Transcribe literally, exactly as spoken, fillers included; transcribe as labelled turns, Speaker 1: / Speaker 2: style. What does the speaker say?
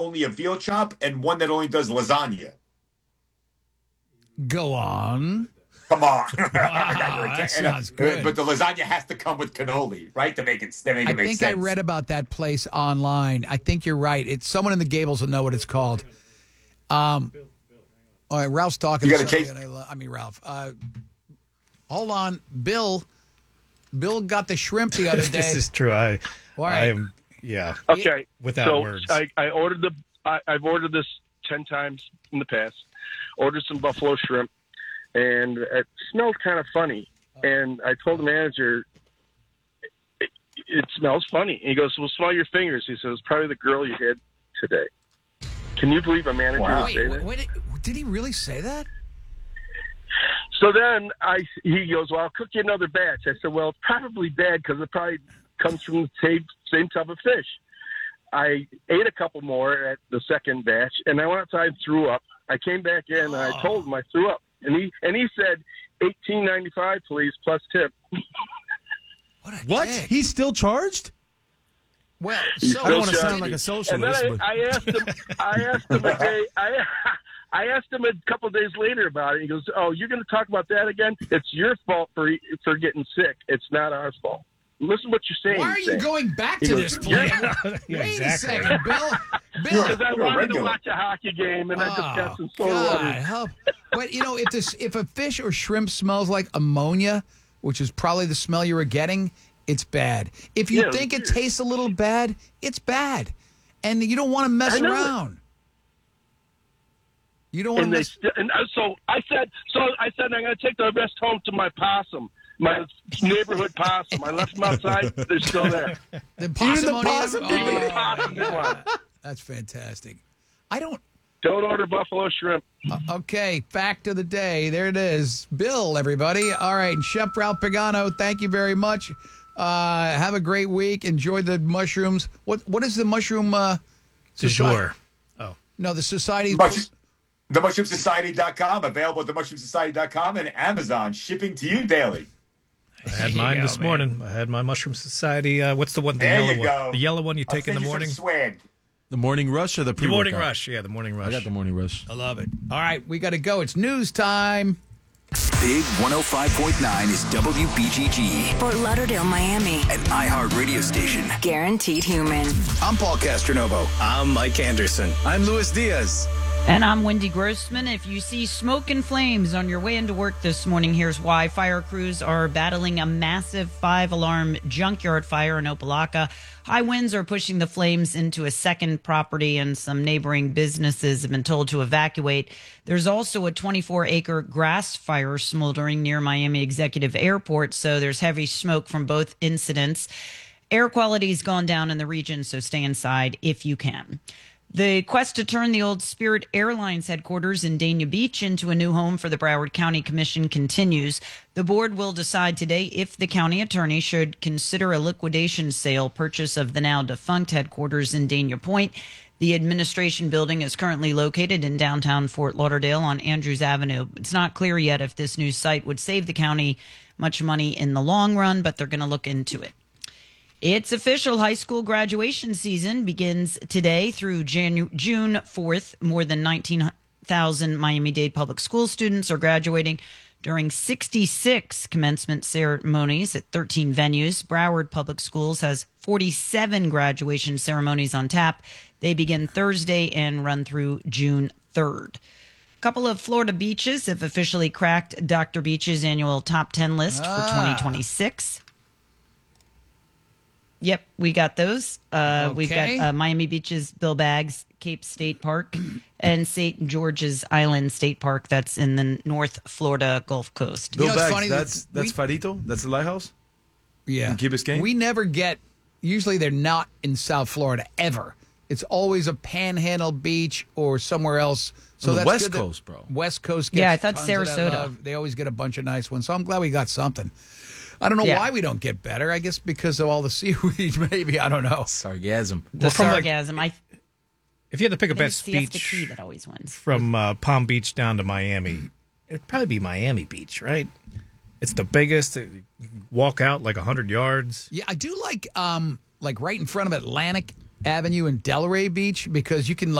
Speaker 1: only a veal chop and one that only does lasagna.
Speaker 2: Go on.
Speaker 1: Come on.
Speaker 2: Wow, that sounds good.
Speaker 1: But the lasagna has to come with cannoli, right? To make it, to make it
Speaker 2: I
Speaker 1: make
Speaker 2: think
Speaker 1: sense.
Speaker 2: I read about that place online. I think you're right. It's someone in the Gables will know what it's called. Um, all right, Ralph's talking.
Speaker 1: You
Speaker 2: to
Speaker 1: got to
Speaker 2: somebody,
Speaker 1: chase.
Speaker 2: and I, I mean, Ralph. Uh, hold on, Bill. Bill got the shrimp the other day.
Speaker 3: This is true. I,
Speaker 2: All
Speaker 3: I
Speaker 2: right.
Speaker 3: am, yeah.
Speaker 4: Okay.
Speaker 3: Without
Speaker 4: so
Speaker 3: words.
Speaker 4: I, I ordered the. I, I've ordered this ten times in the past. Ordered some buffalo shrimp, and it smelled kind of funny. And I told the manager, it, it smells funny. And he goes, "Well, smell your fingers." He says, "Probably the girl you had today." Can you believe a manager
Speaker 1: Wow.
Speaker 4: would say
Speaker 2: Wait,
Speaker 4: that?
Speaker 2: wait, wait, did he really say that?
Speaker 4: So then I, he goes, "Well, I'll cook you another batch." I said, "Well, it's probably bad because it probably comes from the same, same type of fish." I ate a couple more at the second batch, and I went outside and threw up. I came back in, and I told him I threw up. And he and he said, eighteen ninety-five, please, plus tip.
Speaker 2: What? A
Speaker 5: What?
Speaker 2: dick.
Speaker 5: He's still charged?
Speaker 2: Well,
Speaker 4: He's
Speaker 2: so
Speaker 5: I don't want to
Speaker 4: Still
Speaker 5: sound
Speaker 4: charged.
Speaker 5: like a
Speaker 4: And
Speaker 5: socialist,
Speaker 4: then
Speaker 5: but
Speaker 4: I, I asked him. I asked him a day. I I asked him a couple of days later about it. He goes, "Oh, you're going to talk about that again? It's your fault for for getting sick. It's not our fault." Listen, what you're saying.
Speaker 2: why are you
Speaker 4: Sam.
Speaker 2: going back
Speaker 4: He
Speaker 2: to
Speaker 4: goes,
Speaker 2: this plan?
Speaker 3: Yeah,
Speaker 2: Wait
Speaker 3: exactly.
Speaker 2: a second, Bill. Bill.
Speaker 4: Because I
Speaker 1: You're a
Speaker 4: wanted to
Speaker 1: regular.
Speaker 4: watch a hockey game, and I just got some sore
Speaker 2: God,
Speaker 4: water.
Speaker 2: help. But, you know, if this, if a fish or shrimp smells like ammonia, which is probably the smell you were getting, it's bad. If you
Speaker 4: Yeah,
Speaker 2: think it
Speaker 4: it's weird.
Speaker 2: tastes a little bad, it's bad. And you don't want to mess
Speaker 4: I know it.
Speaker 2: around. You don't want to
Speaker 4: And they
Speaker 2: mess.
Speaker 4: st- and uh, so I said, so I said, I'm going to take the rest home to my possum, my neighborhood possum. I left them outside; they're still there.
Speaker 2: The possum.
Speaker 5: possum
Speaker 2: Oh,
Speaker 4: Even the
Speaker 2: my
Speaker 4: possum did one.
Speaker 2: God. That's fantastic. I don't.
Speaker 4: Don't order buffalo shrimp.
Speaker 2: Uh, okay, fact of the day. There it is. Bill, everybody. All right, and Chef Ralph Pagano, thank you very much. Uh, have a great week. Enjoy the mushrooms. What What is the mushroom? Uh,
Speaker 3: Du
Speaker 2: society?
Speaker 3: jour. Oh.
Speaker 2: No, the society.
Speaker 1: Mush- the mushroom society dot com, available at the mushroom society dot com and Amazon, shipping to you daily.
Speaker 3: I had
Speaker 2: There you
Speaker 3: mine
Speaker 2: go,
Speaker 3: this
Speaker 2: man.
Speaker 3: morning. I had my Mushroom Society. Uh, what's the one? The
Speaker 1: There
Speaker 3: yellow
Speaker 1: you
Speaker 3: one.
Speaker 1: go.
Speaker 3: The yellow one you
Speaker 1: I'll
Speaker 3: take in
Speaker 1: send
Speaker 3: the
Speaker 1: you some
Speaker 3: morning.
Speaker 1: swag.
Speaker 5: the morning rush or the
Speaker 3: The
Speaker 5: pre
Speaker 3: morning rush. Yeah, the morning rush.
Speaker 5: I got the morning rush.
Speaker 2: I love it. All right, we got to go. It's news time.
Speaker 6: Big one oh five point nine is W B G G,
Speaker 7: Fort Lauderdale, Miami.
Speaker 6: an iHeart radio station.
Speaker 7: Guaranteed human.
Speaker 6: I'm Paul Castronovo. I'm Mike Anderson. I'm Luis Diaz.
Speaker 8: And I'm Wendy Grossman. If you see smoke and flames on your way into work this morning, here's why. Fire crews are battling a massive five-alarm junkyard fire in Opelika. High winds are pushing the flames into a second property, and some neighboring businesses have been told to evacuate. There's also a twenty-four acre grass fire smoldering near Miami Executive Airport, so there's heavy smoke from both incidents. Air quality's gone down in the region, so stay inside if you can. The quest to turn the old Spirit Airlines headquarters in Dania Beach into a new home for the Broward County Commission continues. The board will decide today if the county attorney should consider a liquidation sale purchase of the now defunct headquarters in Dania Point. The administration building is currently located in downtown Fort Lauderdale on Andrews Avenue. It's not clear yet if this new site would save the county much money in the long run, but they're going to look into it. It's official. High school graduation season begins today through Janu- June fourth. More than nineteen thousand Miami-Dade public school students are graduating during sixty-six commencement ceremonies at thirteen venues. Broward Public Schools has forty-seven graduation ceremonies on tap. They begin Thursday and run through June third. A couple of Florida beaches have officially cracked Doctor Beach's annual top ten list for twenty twenty-six. Yep, we got those. Uh, We've
Speaker 2: Okay.
Speaker 8: got uh, Miami Beach's Bill Baggs Cape State Park and Saint George's Island State Park. That's in the North Florida Gulf Coast.
Speaker 5: Bill
Speaker 2: know, it's
Speaker 5: Baggs,
Speaker 2: funny
Speaker 5: that's
Speaker 2: that
Speaker 5: that's Farito. That's the lighthouse.
Speaker 2: Yeah.
Speaker 5: In Key Biscayne?
Speaker 2: We never get, usually they're not in South Florida ever. It's always a panhandle beach or somewhere else. So
Speaker 5: On the
Speaker 2: that's
Speaker 5: West
Speaker 2: good that
Speaker 5: Coast, bro.
Speaker 2: West Coast gets
Speaker 8: Yeah, I thought
Speaker 2: tons of that
Speaker 8: Sarasota.
Speaker 2: love. They always get a bunch of nice ones. So I'm glad we got something. I don't know
Speaker 8: Yeah.
Speaker 2: why we don't get better. I guess because of all the seaweed, maybe. I don't know.
Speaker 5: Sargasm.
Speaker 8: The
Speaker 3: Well, from, like,
Speaker 8: sargasm. I
Speaker 3: If you had to pick a
Speaker 8: think it's
Speaker 3: best
Speaker 8: Siesta
Speaker 3: beach
Speaker 8: Key that always wins.
Speaker 3: from uh, Palm Beach down to Miami, it'd probably be Miami Beach, right? It's the biggest. You walk out like one hundred yards.
Speaker 2: Yeah, I do like um like right in front of Atlantic Avenue and Delray Beach because you can